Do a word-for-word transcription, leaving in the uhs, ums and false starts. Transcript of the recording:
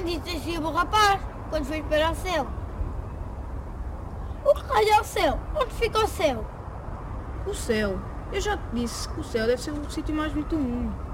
também disse o rapaz, quando foi para o céu. O que raio é o céu? Onde fica o céu? O céu? Eu já te disse que o céu deve ser o sítio mais bonito do mundo.